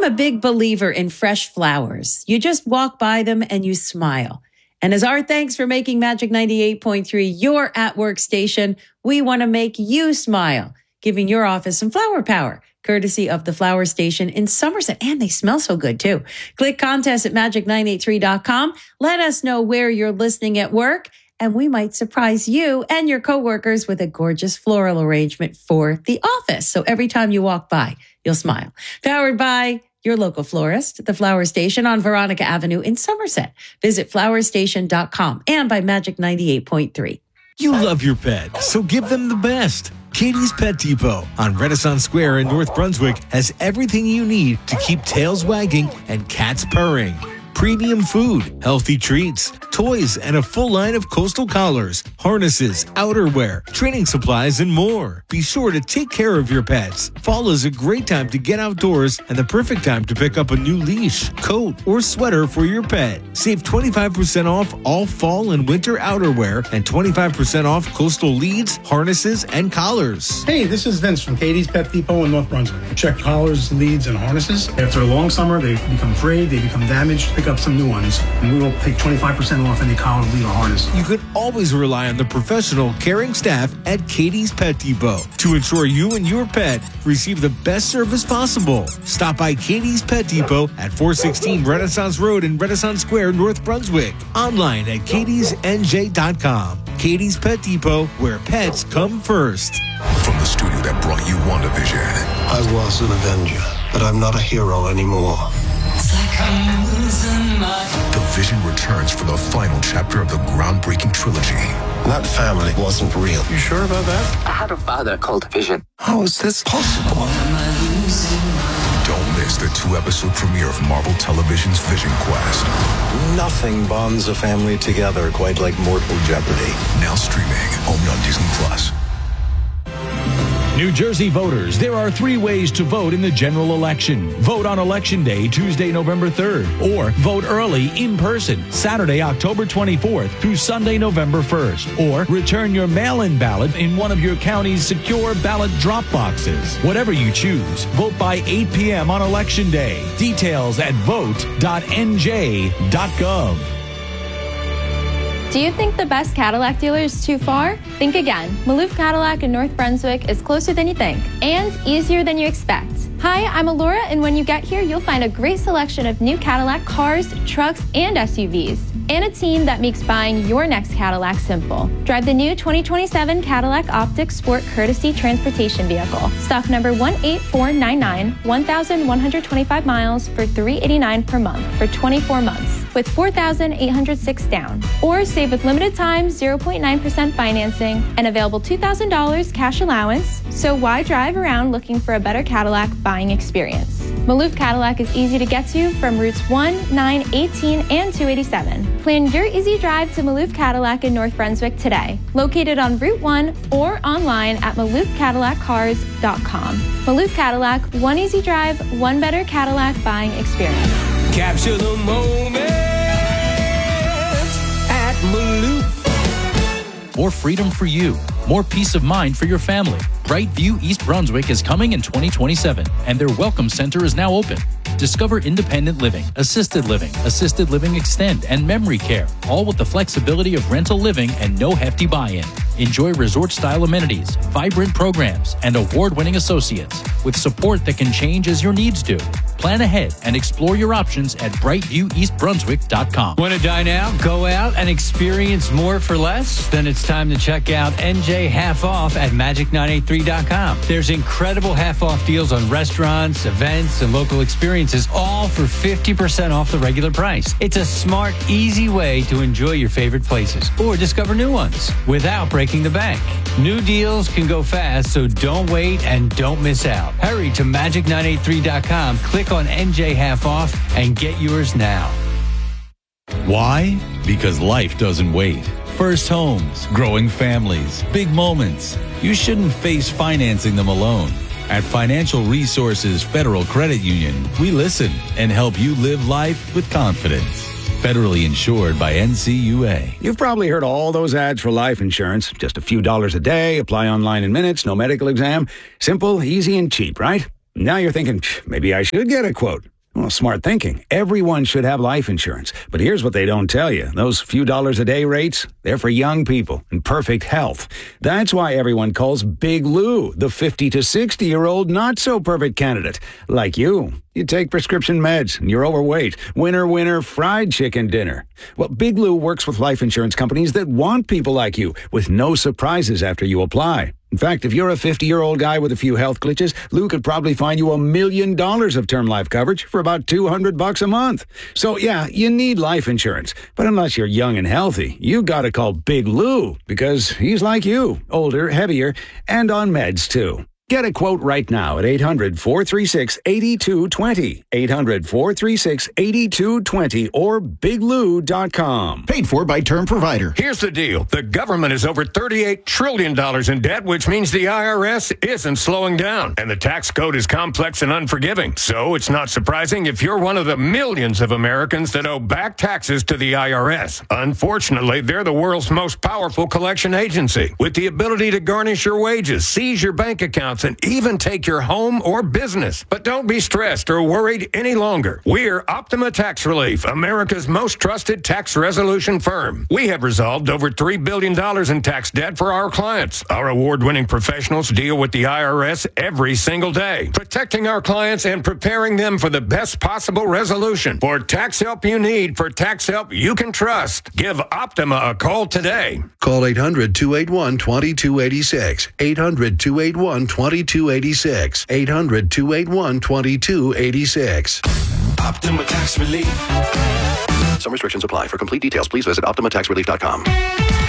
a big believer in fresh flowers. You just walk by them and you smile. And as our thanks for making Magic 98.3 your at-work station, we want to make you smile, giving your office some flower power, courtesy of the Flower Station in Somerset. And they smell so good, too. Click contest at magic983.com. Let us know where you're listening at work, and we might surprise you and your coworkers with a gorgeous floral arrangement for the office. So every time you walk by, you'll smile. Powered by your local florist, the Flower Station on Veronica Avenue in Somerset. Visit flowerstation.com and by Magic 98.3. You love your pet, so give them the best. Katie's Pet Depot on Renaissance Square in North Brunswick has everything you need to keep tails wagging and cats purring. Premium food, healthy treats, toys, and a full line of coastal collars, harnesses, outerwear, training supplies, and more. Be sure to take care of your pets. Fall is a great time to get outdoors and the perfect time to pick up a new leash, coat, or sweater for your pet. Save 25% off all fall and winter outerwear and 25% off coastal leads, harnesses, and collars. Hey, this is Vince from Katie's Pet Depot in North Brunswick. Check collars, leads, and harnesses. After a long summer, they become frayed, they become damaged. Pick up some new ones, and we will take 25% off any collar, lead, or harness. You can always rely on the professional, caring staff at Katie's Pet Depot to ensure you and your pet receive the best service possible. Stop by Katie's Pet Depot at 416 Renaissance Road in Renaissance Square, North Brunswick. Online at katiesnj.com. Katie's Pet Depot, where pets come first. From the studio that brought you WandaVision. I was an Avenger, but I'm not a hero anymore. The Vision returns for the final chapter of the groundbreaking trilogy. That family wasn't real. You sure about that? I had a father called Vision. How is this possible? Don't miss the 2-episode premiere of Marvel Television's Vision Quest. Nothing bonds a family together quite like Mortal Jeopardy. Now streaming only on Disney+. New Jersey voters, there are 3 ways to vote in the general election. Vote on Election Day, Tuesday, November 3rd, or vote early in person, Saturday, October 24th through Sunday, November 1st, or return your mail-in ballot in one of your county's secure ballot drop boxes. Whatever you choose, vote by 8 p.m. on Election Day. Details at vote.nj.gov. Do you think the best Cadillac dealer is too far? Think again. Maloof Cadillac in North Brunswick is closer than you think and easier than you expect. Hi, I'm Alora, and when you get here, you'll find a great selection of new Cadillac cars, trucks, and SUVs, and a team that makes buying your next Cadillac simple. Drive the new 2027 Cadillac Optic Sport Courtesy Transportation Vehicle. Stock number 18499, 1,125 miles for $389 per month for 24 months, with $4,806 down. Or save with limited time 0.9% financing and available $2,000 cash allowance. So why drive around looking for a better Cadillac buying experience? Maloof Cadillac is easy to get to from routes 1, 9, 18, and 287. Plan your easy drive to Maloof Cadillac in North Brunswick today. Located on Route 1 or online at MaloofCadillacCars.com. Maloof Cadillac, one easy drive, one better Cadillac buying experience. Capture the moment at Maloof. More freedom for you. More peace of mind for your family. Brightview East Brunswick is coming in 2027, and their Welcome Center is now open. Discover independent living, assisted living extend, and memory care, all with the flexibility of rental living and no hefty buy-in. Enjoy resort-style amenities, vibrant programs, and award-winning associates with support that can change as your needs do. Plan ahead and explore your options at brightvieweastbrunswick.com. Want to dine out, go out, and experience more for less? Then it's time to check out NJ Half Off at magic983.com. There's incredible half-off deals on restaurants, events, and local experiences, all for 50% off the regular price. It's a smart, easy way to enjoy your favorite places or discover new ones without breaking the bank. New deals can go fast, so don't wait and don't miss out. Hurry to magic983.com, click on NJ Half Off, and get yours now. Why? Because life doesn't wait. First homes, growing families, big moments. You shouldn't face financing them alone. At Financial Resources Federal Credit Union, we listen and help you live life with confidence. Federally insured by NCUA. You've probably heard all those ads for life insurance. Just a few dollars a day, apply online in minutes, no medical exam. Simple, easy, and cheap, right? Now you're thinking, maybe I should get a quote. Well, smart thinking. Everyone should have life insurance. But here's what they don't tell you. Those few dollars a day rates, they're for young people in perfect health. That's why everyone calls Big Lou the 50 to 60-year-old not-so-perfect candidate. Like you. You take prescription meds, and you're overweight. Winner, winner, fried chicken dinner. Well, Big Lou works with life insurance companies that want people like you, with no surprises after you apply. In fact, if you're a 50-year-old guy with a few health glitches, Lou could probably find you $1 million of term life coverage for about $200 a month. So yeah, you need life insurance. But unless you're young and healthy, you gotta call Big Lou, because he's like you, older, heavier, and on meds too. Get a quote right now at 800-436-8220. 800-436-8220 or biglou.com. Paid for by Term Provider. Here's the deal. The government is over $38 trillion in debt, which means the IRS isn't slowing down. And the tax code is complex and unforgiving. So it's not surprising if you're one of the millions of Americans that owe back taxes to the IRS. Unfortunately, they're the world's most powerful collection agency, with the ability to garnish your wages, seize your bank accounts, and even take your home or business. But don't be stressed or worried any longer. We're Optima Tax Relief, America's most trusted tax resolution firm. We have resolved over $3 billion in tax debt for our clients. Our award-winning professionals deal with the IRS every single day, protecting our clients and preparing them for the best possible resolution. For tax help you need, for tax help you can trust, give Optima a call today. Call 800-281-2286. 800-281-2286. 800-281-2286. Optima Tax Relief. Some restrictions apply. For complete details, please visit OptimaTaxRelief.com.